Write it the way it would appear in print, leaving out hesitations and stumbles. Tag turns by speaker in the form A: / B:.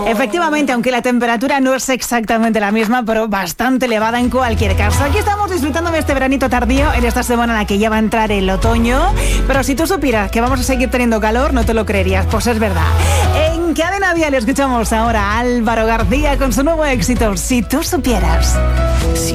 A: Efectivamente, aunque la temperatura no es exactamente la misma, pero bastante elevada en cualquier caso. Aquí estamos disfrutando de este veranito tardío en esta semana en la que ya va a entrar el otoño. Pero si tú supieras que vamos a seguir teniendo calor, no te lo creerías. Pues es verdad. En Cadena Vial escuchamos ahora a Álvaro García con su nuevo éxito, Si tú supieras.
B: Si